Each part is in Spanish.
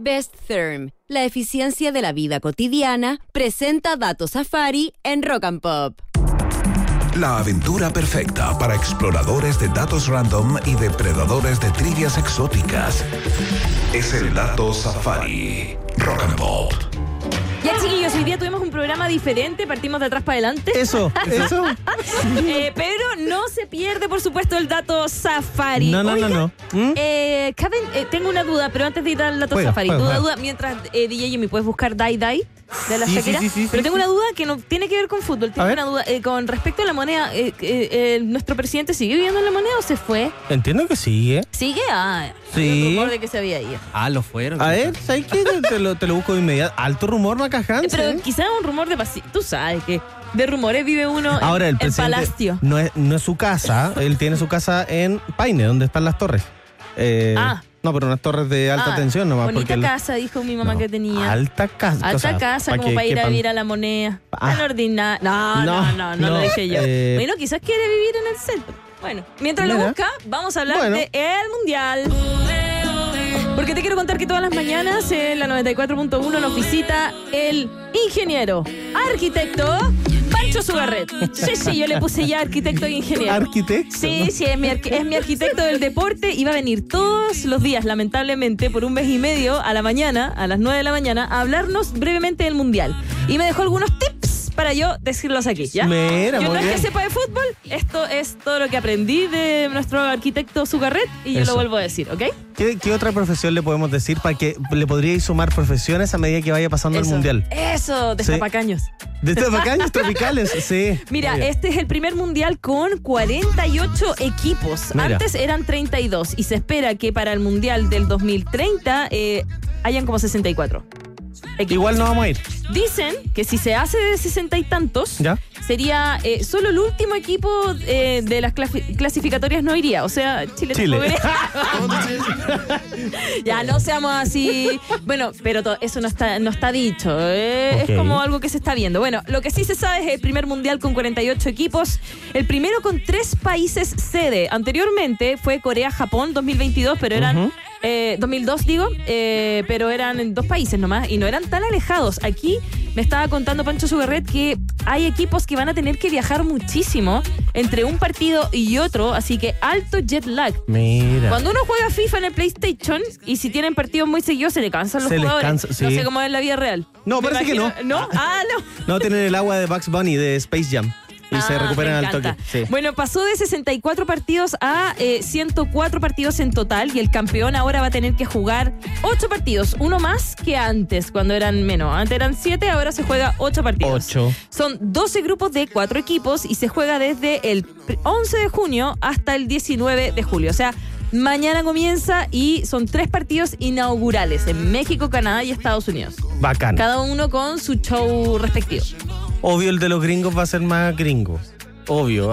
Best Therm, la eficiencia de la vida cotidiana, presenta Datos Safari en Rock and Pop. La aventura perfecta para exploradores de datos random y depredadores de trivias exóticas. Es el Datos Safari. Rock and Pop. Ya, chiquillos, hoy día tuvimos un programa diferente, partimos de atrás para adelante. Eso. Pero no se pierde, por supuesto, el dato Safari. No. Tengo una duda, pero antes de ir al dato Safari, duda, mientras DJ Jimmy, ¿puedes buscar Die Die de la Shakira? Sí, pero tengo una duda que no tiene que ver con fútbol. Tengo una duda con respecto a la moneda. ¿Nuestro presidente sigue viviendo en la moneda o se fue? Entiendo que sigue. ¿Sigue? Sí. El rumor de que se había ido. Lo fueron. A ver, ¿sabes qué? Te lo busco de inmediato. Alto rumor, Macaján. Pero quizás un rumor de pasillo. Tú sabes que de rumores vive uno ahora, en Palacio. No es su casa. Él tiene su casa en Paine, donde están las torres. No, pero unas torres de alta tensión nomás. Bonita casa, dijo mi mamá que tenía. Alta casa. Alta casa, como para ir a vivir a la moneda. Tan ordinaria. No lo dije yo. Bueno, quizás quiere vivir en el centro. Bueno, mientras lo busca, vamos a hablar de el Mundial. Porque te quiero contar que todas las mañanas en la 94.1 nos visita el ingeniero, arquitecto Pancho Sugarret. Sí, yo le puse ya arquitecto e ingeniero. ¿Arquitecto? Sí, es mi arquitecto del deporte y va a venir todos los días, lamentablemente, por un mes y medio a la mañana, a las 9 de la mañana, a hablarnos brevemente del Mundial. Y me dejó algunos tips para yo decirlos aquí, ¿ya? Mira, yo no es que sepa de fútbol, esto es todo lo que aprendí de nuestro arquitecto Sugarret y yo lo vuelvo a decir, ¿ok? ¿Qué otra profesión le podemos decir para que le podríais sumar profesiones a medida que vaya pasando el Mundial? Eso, destapacaños. Destapacaños tropicales, sí. Mira, este es el primer Mundial con 48 equipos. Mira. Antes eran 32 y se espera que para el Mundial del 2030 hayan como 64. Igual no vamos a ir. Dicen que si se hace de 60 y tantos, sería solo el último equipo de las clasificatorias no iría. O sea, Chile. Ya, no seamos así. Bueno, pero eso no está dicho. Es como algo que se está viendo. Bueno, lo que sí se sabe es el primer Mundial con 48 equipos. El primero con 3 países sede. Anteriormente fue Corea-Japón 2022, pero eran... 2002 digo, pero eran en 2 países nomás y no eran tan alejados. Aquí me estaba contando Pancho Sugarret que hay equipos que van a tener que viajar muchísimo entre un partido y otro, así que alto jet lag. Mira. Cuando uno juega FIFA en el PlayStation y si tienen partidos muy seguidos se le cansan los jugadores. No sé cómo es la vida real. No, parece que no. ¿No? No. No, tienen el agua de Bugs Bunny de Space Jam. Y se recuperan al toque. Sí. Bueno, pasó de 64 partidos a 104 partidos en total y el campeón ahora va a tener que jugar 8 partidos, uno más que antes, cuando eran menos. Antes eran 7, ahora se juega 8 partidos. 8. Son 12 grupos de 4 equipos y se juega desde el 11 de junio hasta el 19 de julio. O sea, mañana comienza y son 3 partidos inaugurales en México, Canadá y Estados Unidos. Bacán. Cada uno con su show respectivo. Obvio, el de los gringos va a ser más gringo. Obvio.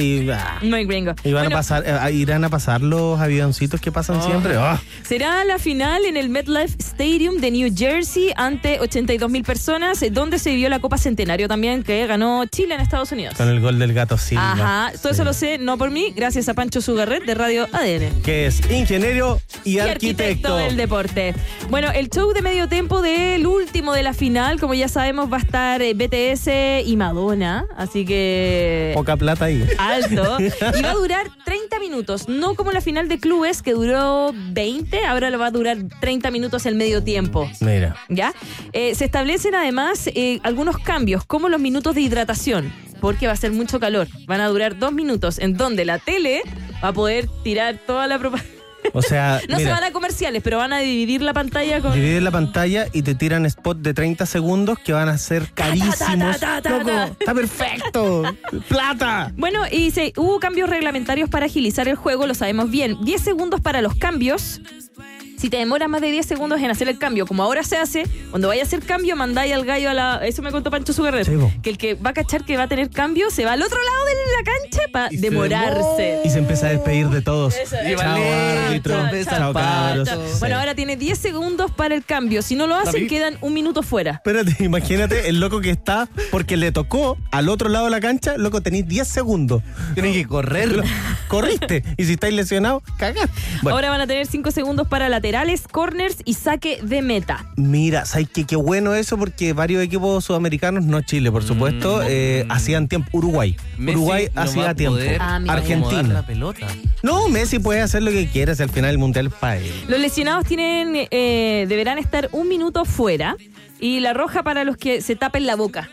Muy gringo. Y irán a pasar los avioncitos que pasan siempre. Será la final en el MetLife Stadium de New Jersey ante 82,000 personas, donde se vivió la Copa Centenario también, que ganó Chile en Estados Unidos. Con el gol del Gato Silva. Ajá. Todo eso lo sé, no por mí, gracias a Pancho Sugarret de Radio ADN. Que es ingeniero y arquitecto del deporte. Bueno, el show de medio tiempo del último de la final, como ya sabemos, va a estar BTS y Madonna, así que... Poca plata ahí. Alto. Y va a durar 30 minutos, no como la final de clubes que duró 20, ahora lo va a durar 30 minutos el medio tiempo. Mira. ¿Ya? Se establecen además algunos cambios, como los minutos de hidratación, porque va a ser mucho calor. Van a durar 2 minutos, en donde la tele va a poder tirar toda la propaganda. O sea, no se van a comerciales, pero van a dividir la pantalla con... Dividen la pantalla y te tiran spot de 30 segundos que van a ser carísimos. Loco, está perfecto. ¡Plata! Bueno, y hubo cambios reglamentarios para agilizar el juego, lo sabemos bien. 10 segundos para los cambios. Si te demoras más de 10 segundos en hacer el cambio, como ahora se hace, cuando vaya a hacer cambio, mandáis al gallo a la... Eso me contó Pancho Sugarret. Sí, que el que va a cachar que va a tener cambio se va al otro lado de la cancha para demorarse. Y se empieza a despedir de todos. Chao, árbitro. Chao, cabros. Bueno, ahora tiene 10 segundos para el cambio. Si no lo hacen, quedan un minuto fuera. Espérate, imagínate el loco que está porque le tocó al otro lado de la cancha. Loco, tenéis 10 segundos. Tienes que correr. Corriste. Y si estáis lesionados, cagaste. Bueno. Ahora van a tener 5 segundos para laterales, corners y saque de meta. Mira, ¿sabes qué bueno eso? Porque varios equipos sudamericanos, no Chile, por supuesto, hacían tiempo. Uruguay hacía tiempo. Argentina. La pelota. No, Messi puede hacer lo que quiera, si al final el mundial es para él. Los lesionados deberán estar un minuto fuera y la roja para los que se tapen la boca.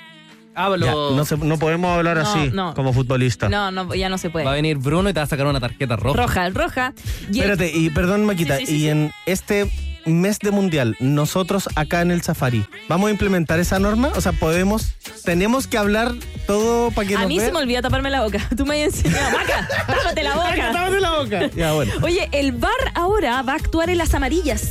No podemos hablar así como futbolista. No, ya no se puede. Va a venir Bruno y te va a sacar una tarjeta roja. Roja. Espérate, y perdón, Maquita, en este mes de mundial, nosotros acá en el Safari, ¿vamos a implementar esa norma? O sea, tenemos que hablar todo para que a nos mí vean. Se me olvida taparme la boca. Tú me has enseñado, Maca, tápate la boca. Tápate la boca. Ya, bueno. Oye, el VAR ahora va a actuar en las amarillas.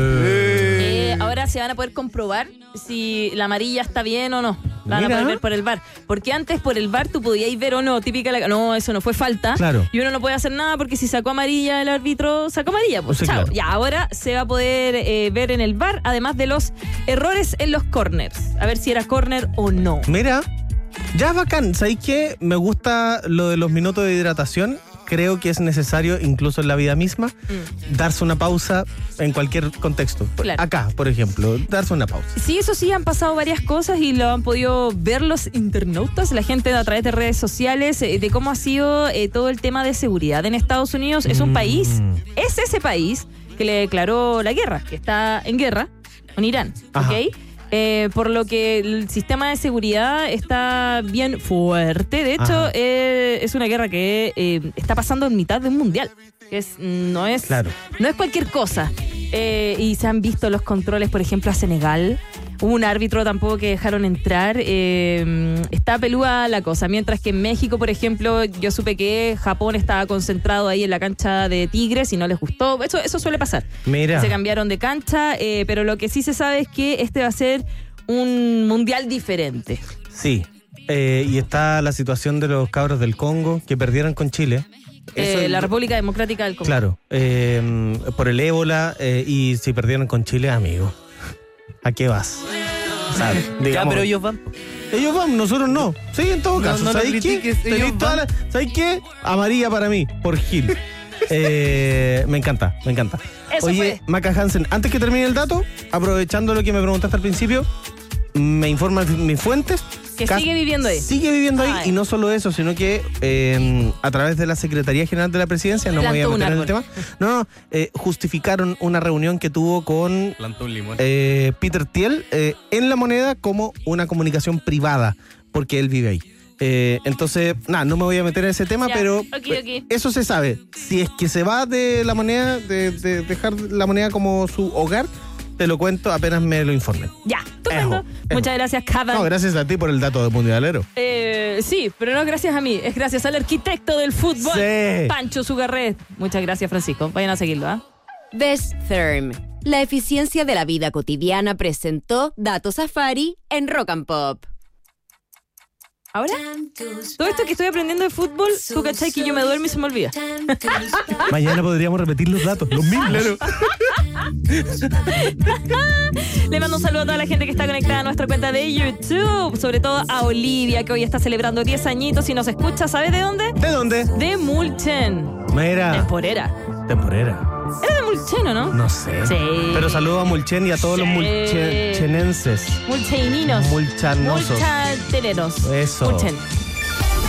Ahora se van a poder comprobar si la amarilla está bien o no. La van a poder ver por el VAR. Porque antes por el VAR tú podías ver o no, típica no, eso no fue falta. Claro. Y uno no puede hacer nada porque si sacó amarilla el árbitro, sacó amarilla. Pues, chao. Claro. Ya, ahora se va a poder ver en el VAR, además de los errores en los corners. A ver si era corner o no. Mira, ya bacán. ¿Sabéis qué? Me gusta lo de los minutos de hidratación. Creo que es necesario, incluso en la vida misma, darse una pausa en cualquier contexto. Claro. Acá, por ejemplo, darse una pausa. Sí, eso sí, han pasado varias cosas y lo han podido ver los internautas, la gente a través de redes sociales, de cómo ha sido todo el tema de seguridad en Estados Unidos. Es un país, es ese país que le declaró la guerra, que está en guerra con Irán, ¿ok? Por lo que el sistema de seguridad está bien fuerte. De hecho, es una guerra que está pasando en mitad de un mundial. No es cualquier cosa. Y se han visto los controles, por ejemplo, a Senegal. Hubo un árbitro tampoco que dejaron entrar. Está peluda la cosa. Mientras que en México, por ejemplo, yo supe que Japón estaba concentrado ahí en la cancha de Tigres y no les gustó. Eso suele pasar. Mira. Se cambiaron de cancha, pero lo que sí se sabe es que este va a ser un mundial diferente. Sí. Y está la situación de los cabros del Congo que perdieron con Chile. La República Democrática del Congo. Claro. Por el ébola. Y si perdieron con Chile, amigo, ¿a qué vas? ¿Sabes? Ya, pero ellos van. Ellos van, nosotros no. Sí, en todo caso. No ¿Sabéis qué? ¿Sabéis qué? Amarilla para mí, por Gil. Me encanta. Eso Oye, fue. Maca Hansen, antes que termine el dato, aprovechando lo que me preguntaste al principio, me informan mis fuentes que sigue viviendo ahí. Sigue viviendo ahí. Y no solo eso, sino que a través de la Secretaría General de la Presidencia, no me voy a meter en el tema, justificaron una reunión que tuvo con Peter Thiel en La Moneda como una comunicación privada, porque él vive ahí. Entonces, no me voy a meter en ese tema, pero eso se sabe. Si es que se va de La Moneda, de dejar La Moneda como su hogar, te lo cuento apenas me lo informen. Ya, estupendo. Muchas gracias, Cavan. No, gracias a ti por el dato de mundialero. Sí, pero no gracias a mí, es gracias al arquitecto del fútbol, Pancho Sugarret. Muchas gracias, Francisco. Vayan a seguirlo, Best Therm, la eficiencia de la vida cotidiana, presentó Datos Safari en Rock and Pop. Ahora, todo esto que estoy aprendiendo de fútbol, tú cachai que yo me duermo y se me olvida. Mañana podríamos repetir los datos, los mismos. Le mando un saludo a toda la gente que está conectada a nuestra cuenta de YouTube, sobre todo a Olivia, que hoy está celebrando 10 añitos y nos escucha, ¿sabes de dónde? ¿De dónde? De Mulchen. Mira. Temporera. ¿Era de Mulchen o no? No sé. Sí. Pero saludo a Mulchen y a todos los mulchenenses. Mulcheninos. Mulchanosos. Mulchateneros. Eso. Mulchen.